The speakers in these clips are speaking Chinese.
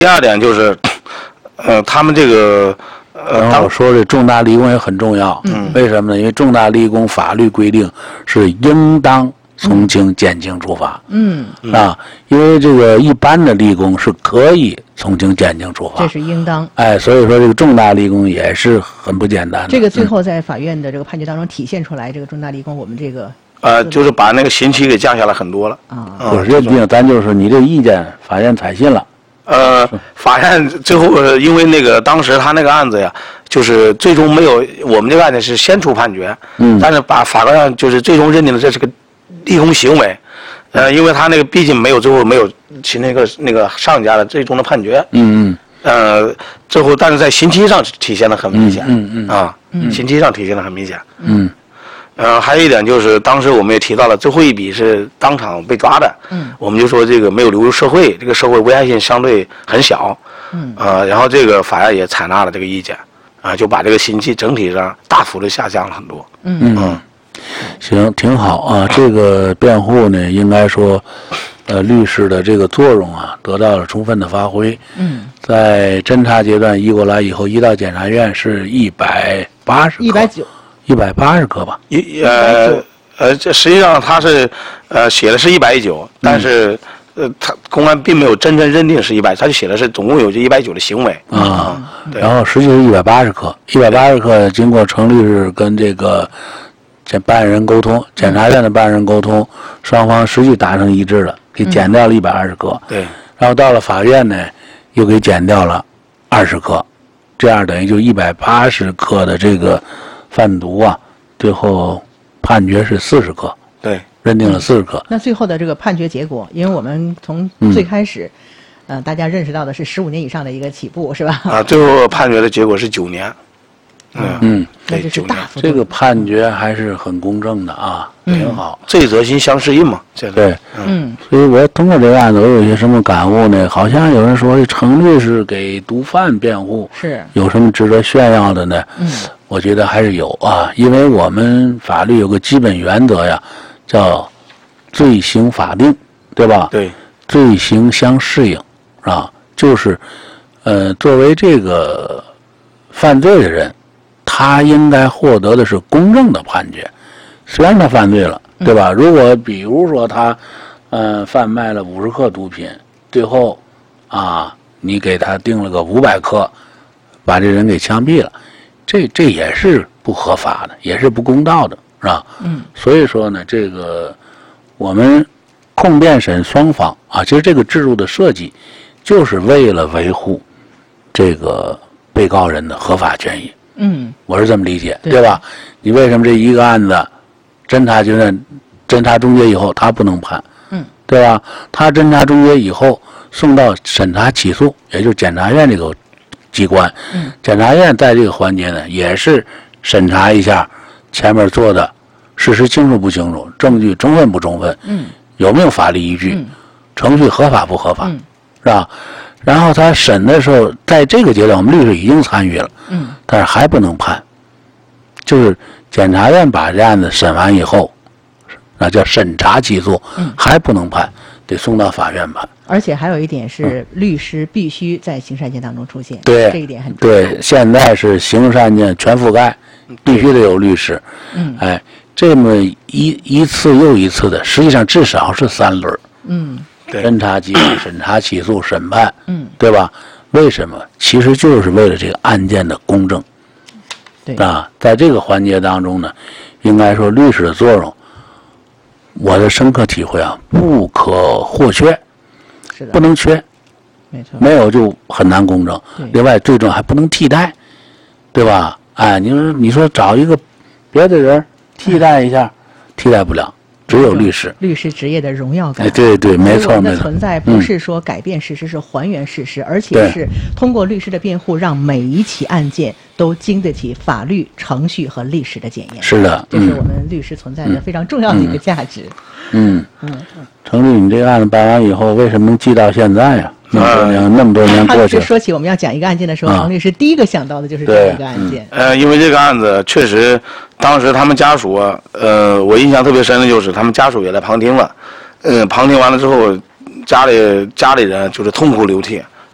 第二点就是，他们这个然后我说这重大立功也很重要，为什么呢？因为重大立功法律规定是应当从轻减轻处罚，因为这个一般的立功是可以从轻减轻处罚， 这是应当。 所以说这个重大立功也是很不简单的。 这个最后在法院的这个判决当中体现出来，这个重大立功，我们这个就是把那个刑期给降下来很多了不是认定，咱就是你这意见，法院采信了。 法院最后因为那个当时他那个案子呀，就是最终没有，我们这个案子是先出判决，但是把法官上就是最终认定了这是个立功行为，因为他那个毕竟最后没有起那个上家的最终的判决，最后但是在刑期上体现的很明显，刑期上体现的很明显，还有一点就是当时我们也提到了最后一笔是当场被抓的，我们就说这个没有流入社会，这个社会危害性相对很小，然后这个法院也采纳了这个意见，就把这个刑期整体上大幅的下降了很多， 行，挺好啊。这个辩护呢，应该说，律师的这个作用啊，得到了充分的发挥。在侦查阶段移过来以后，移到检察院是180克，180克吧。 这实际上他是写的是190，但是他公安并没有真正认定是100，他就写的是总共有这190的行为然后实际是180克，180克经过程律师跟这办案人沟通，检察院的办案人沟通，双方实际达成一致了，给减掉了120克。 对。 然后到了法院呢，又给减掉了20克，这样等于就180克的这个贩毒啊，最后判决是40克。 对。 认定了40克。 那最后的这个判决结果，因为我们从最开始，大家认识到的是15年以上的一个起步，是吧？ 最后判决的结果是9年。 那就是大幅度。 这个判决还是很公正的啊，挺好。 罪责刑相适应嘛， 对，所以我通过这个案子，我有一些什么感悟呢？好像有人说这程律师给毒贩辩护， 是有什么值得炫耀的呢？我觉得还是有啊，因为我们法律有个基本原则呀，叫罪刑法定，对吧？ 对， 罪刑相适应啊，就是作为这个犯罪的人，他应该获得的是公正的判决。虽然他犯罪了，对吧？如果比如说他贩卖了50克毒品，最后你给他定了个500克，把这人给枪毙了，这也是不合法的，也是不公道的，是吧？所以说呢，这个我们控辩审双方其实这个制度的设计就是为了维护这个被告人的合法权益。我是这么理解，对吧？你为什么这一个案子侦查终结以后他不能判？对吧？他侦查终结以后送到审查起诉，也就是检察院这个机关，检察院在这个环节呢，也是审查一下前面做的事实清楚不清楚，证据充分不充分，有没有法律依据，程序合法不合法，是吧？然后他审的时候，在这个阶段，我们律师已经参与了，但是还不能判，就是检察院把这案子审完以后，那叫审查起诉，还不能判，得送到法院判。 而且还有一点是，律师必须在刑事案件当中出现， 对， 这一点很重要。 对，现在是刑事案件全覆盖，必须得有律师。这么一次又一次的，实际上至少是3轮。侦查机关、审查起诉、审判，对吧？为什么？其实就是为了这个案件的公正。 对在这个环节当中呢，应该说律师的作用，我的深刻体会不可或缺， 是的， 不能缺， 没错， 没有就很难公正。另外，最重要还不能替代，对吧？你说找一个别的人替代一下，替代不了。只有律师， 律师职业的荣耀感。 对，没错， 我们的存在不是说改变事实，是还原事实，而且是通过律师的辩护，让每一起案件都经得起法律程序和历史的检验。 是的， 这是我们律师存在的非常重要的一个价值。 程律，你这个案子办完以后，为什么能记到现在呀？那么多年过去了。 说起我们要讲一个案件的时候，程律师第一个想到的就是这一个案件。 因为这个案子确实，当时他们家属我印象特别深的就是他们家属也来旁听了，旁听完了之后，家里人就是痛哭流涕，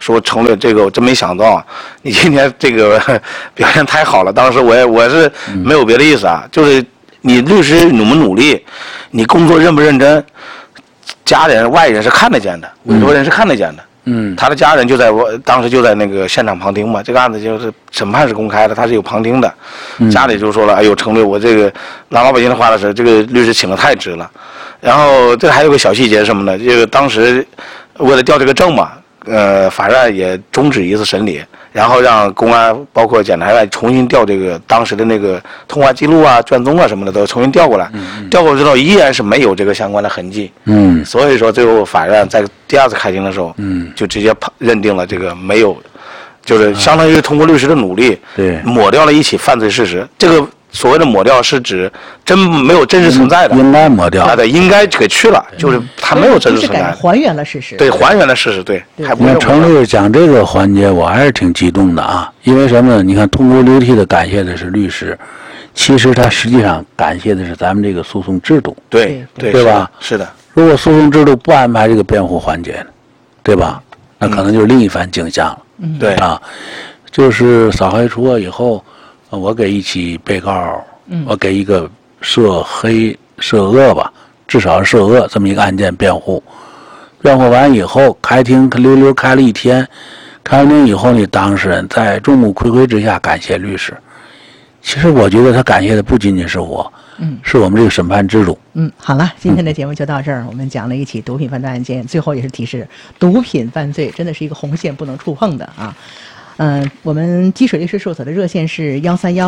说程律这个我真没想到，你今天这个表现太好了。当时我是没有别的意思啊，就是你律师努不努力，你工作认不认真，家人外人是看得见的，委托人是看得见的。他的家人当时就在那个现场旁听嘛，这个案子就是审判是公开的，他是有旁听的。家里就说了，哎呦，程律，我这个拿老百姓的话是，这个律师请的太值了。然后这还有个小细节什么呢？这个当时为了调这个证嘛，法院也终止一次审理，然后让公安包括检察院重新调这个当时的那个通话记录啊、卷宗啊什么的都重新调过来。调过来之后依然是没有这个相关的痕迹。所以说最后法院在第二次开庭的时候，就直接认定了这个没有，就是相当于通过律师的努力， 对， 抹掉了一起犯罪事实。这个所谓的抹掉是指真没有真实存在的， 应该抹掉。 对，应该给去了，就是他没有真实存在， 还原了事实。 对，还原了事实，对。还不那程律讲这个环节，我还是挺激动的啊，因为什么呢？你看，痛哭流涕的感谢的是律师，其实他实际上感谢的是咱们这个诉讼制度， 对吧？是的。 如果诉讼制度不安排这个辩护环节，对吧？那可能就是另一番景象了。 对啊，就是扫黑除恶以后，我给一起被告，我给一个涉黑涉恶吧，至少是涉恶这么一个案件辩护。辩护完以后，开庭溜溜开了一天，开完庭以后呢，当事人在众目睽睽之下感谢律师。其实我觉得他感谢的不仅仅是我，是我们这个审判制度。 好了，今天的节目就到这儿。我们讲了一起毒品犯罪案件，最后也是提示，毒品犯罪真的是一个红线，不能触碰的啊。我们积水律师事务所的热线是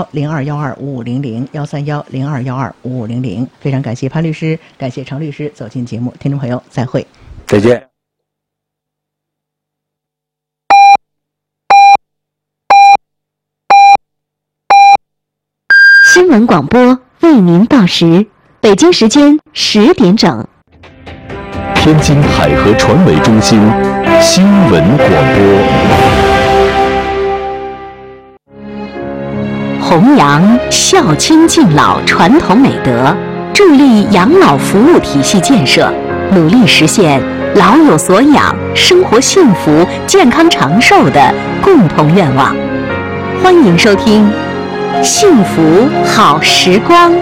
131-0212-5500，131-0212-5500。非常感谢潘律师，感谢程律师走进节目，听众朋友再会， 再见。 新闻广播为您报时，北京时间10点整。 天津海河传媒中心新闻广播。 弘扬孝亲敬老传统美德，助力养老服务体系建设，努力实现老有所养、生活幸福、健康长寿的共同愿望。欢迎收听《幸福好时光》。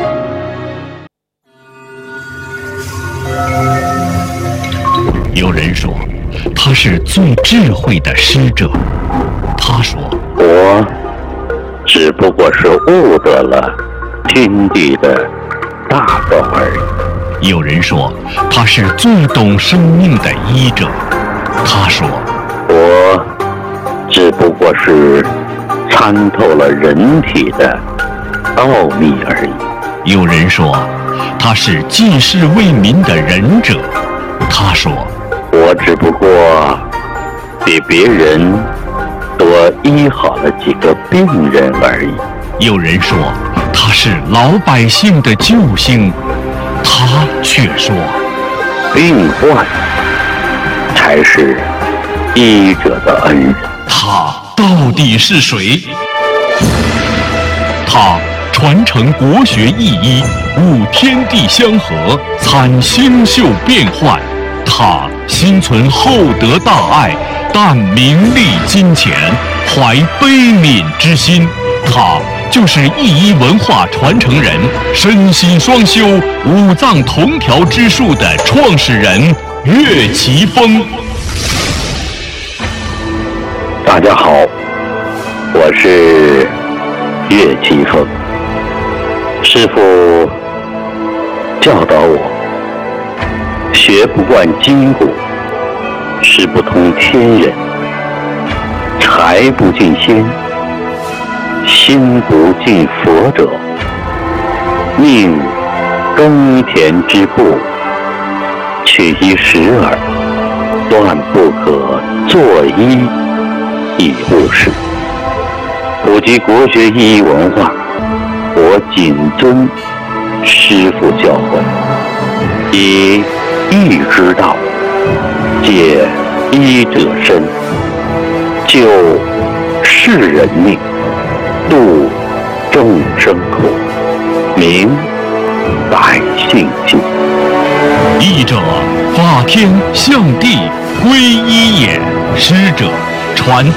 有人说，他是最智慧的师者。他说， 我只不过是悟得了天地的大道而已。 有人说，他是最懂生命的医者。他说， 我只不过是参透了人体的奥秘而已。 有人说，他是济世为民的仁者。他说， 我只不过比别人多医好了几个病人而已。 有人说他是老百姓的救星，他却说， 病患才是医者的恩人。 他到底是谁？他传承国学意医，悟天地相合，参星宿变幻。他心存厚德大爱，但名利金钱，怀悲悯之心。他就是意医文化传承人，身心双修，五脏同调之术的创始人岳奇峰。 大家好，我是岳奇峰。师父教导我，学不惯筋骨，识不通天人，财不进仙，心不进佛者，宁耕田之步，取一时耳，断不可作医以务实。普及国学意义文化，我谨遵师父教诲，以义之道解医者身，救世人命，度众生苦，明百姓心。 医者，法天象地归一也；师者， 传